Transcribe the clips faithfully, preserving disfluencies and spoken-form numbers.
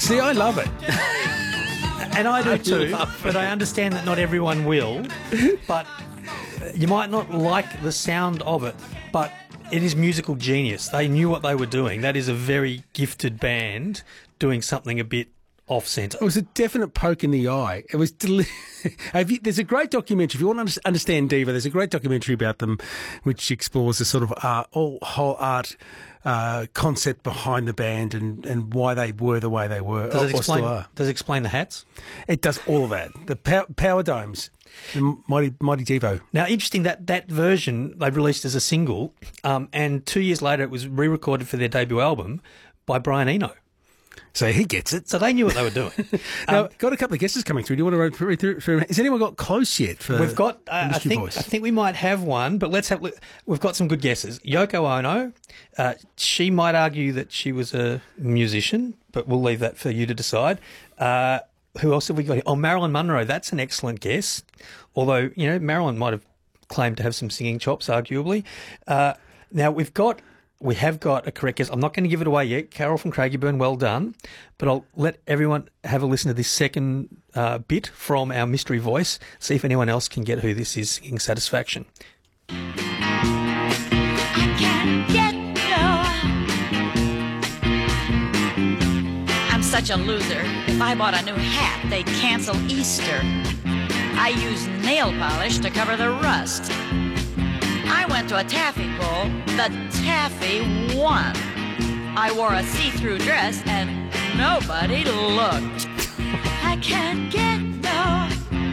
See, I love it. And I do I too, love but I understand that not everyone will. But you might not like the sound of it, but it is musical genius. They knew what they were doing. That is a very gifted band doing something a bit off-centre. It was a definite poke in the eye. It was. Deli- Have you, there's a great documentary. If you want to understand Diva, there's a great documentary about them, which explores the sort of art, all whole art uh, concept behind the band and, and why they were the way they were. Does it or explain? still are. Does it explain the hats? It does all of that. The power, power domes, the mighty mighty Devo. Now, interesting that that version they released as a single, um, and two years later it was re-recorded for their debut album by Brian Eno. So he gets it. So they knew what they were doing. Now, um, got a couple of guesses coming through. Do you want to read through? through has anyone got close yet? For we've got. Uh, I think. voice? I think we might have one, but let's have. We've got some good guesses. Yoko Ono. Uh, she might argue that she was a musician, but we'll leave that for you to decide. Uh, who else have we got here? Oh, Marilyn Monroe. That's an excellent guess. Although you know, Marilyn might have claimed to have some singing chops, arguably. Uh, now we've got. We have got a correct guess. I'm not going to give it away yet. Carol from Craigieburn, well done. But I'll let everyone have a listen to this second uh, bit from our mystery voice, see if anyone else can get who this is singing Satisfaction. I can't get no. I'm such a loser. If I bought a new hat, they'd cancel Easter. I use nail polish to cover the rust. I went to a taffy pull. The taffy won. I wore a see-through dress and nobody looked. I can't get no.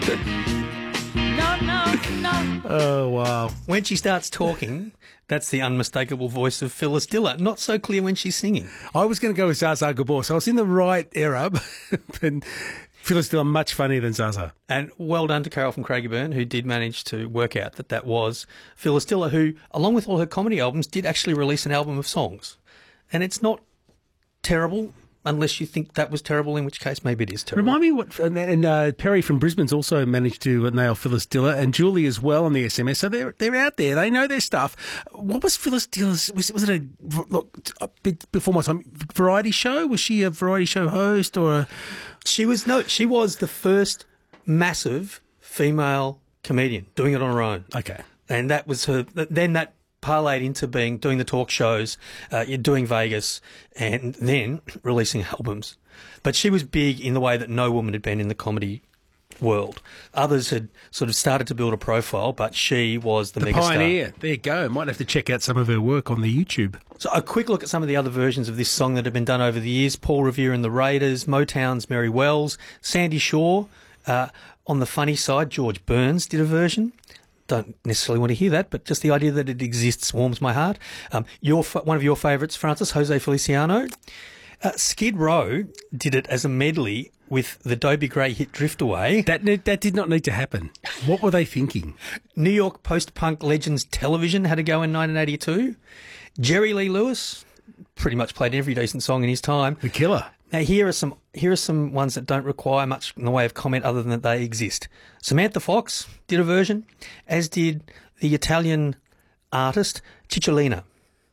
No, no, no. Oh, wow. When she starts talking, that's the unmistakable voice of Phyllis Diller. Not so clear when she's singing. I was going to go with Zaza Gabor, so I was in the right era, but Phyllis Diller much funnier than Zaza. And well done to Carol from Craigieburn, who did manage to work out that that was Phyllis Diller, who, along with all her comedy albums, did actually release an album of songs. And it's not terrible, unless you think that was terrible, in which case maybe it is terrible. Remind me what, and, and uh, Perry from Brisbane's also managed to nail Phyllis Diller, and Julie as well on the S M S. So they're they're out there. They know their stuff. What was Phyllis Diller's? Was, was it a look a bit before my time variety show? Was she a variety show host or? A... She was no. She was the first massive female comedian doing it on her own. Okay, and that was her. Then that parlayed into being doing the talk shows, uh, doing Vegas, and then releasing albums. But she was big in the way that no woman had been in the comedy world. Others had sort of started to build a profile, but she was the, the megastar. pioneer. There you go. Might have to check out some of her work on the YouTube. So a quick look at some of the other versions of this song that have been done over the years. Paul Revere and the Raiders, Motown's Mary Wells, Sandy Shaw. Uh, on the funny side, George Burns did a version. Don't necessarily want to hear that, but just the idea that it exists warms my heart. Um, your one of your favourites, Francis, Jose Feliciano. Uh, Skid Row did it as a medley with the Dobie Gray hit Drift Away. That that did not need to happen. What were they thinking? New York post-punk legends Television had a go in nineteen eighty-two. Jerry Lee Lewis pretty much played every decent song in his time. The Killer. Now, here are some here are some ones that don't require much in the way of comment other than that they exist. Samantha Fox did a version, as did the Italian artist Cicciolina.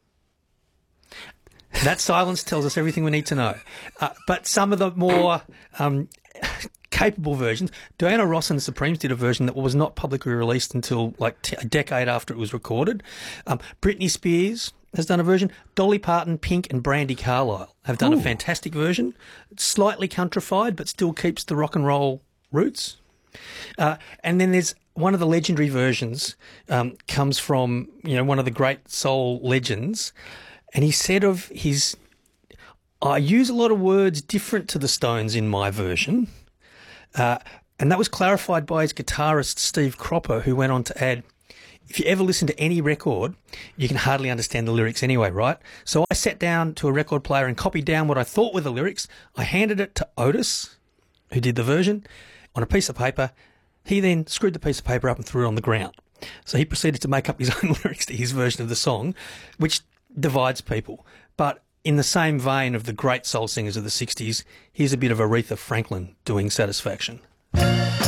That silence tells us everything we need to know. Uh, but some of the more um, capable versions, Diana Ross and the Supremes did a version that was not publicly released until like t- a decade after it was recorded. Um, Britney Spears has done a version. Dolly Parton, Pink and Brandi Carlile have done Ooh. a fantastic version. It's slightly countrified, but still keeps the rock and roll roots. Uh, and then there's one of the legendary versions um, comes from, you know, one of the great soul legends. And he said of his, I use a lot of words different to the Stones in my version. Uh, and that was clarified by his guitarist, Steve Cropper, who went on to add, if you ever listen to any record, you can hardly understand the lyrics anyway, right? So I sat down to a record player and copied down what I thought were the lyrics. I handed it to Otis, who did the version, on a piece of paper. He then screwed the piece of paper up and threw it on the ground. So he proceeded to make up his own lyrics to his version of the song, which divides people. But in the same vein of the great soul singers of the sixties, here's a bit of Aretha Franklin doing Satisfaction.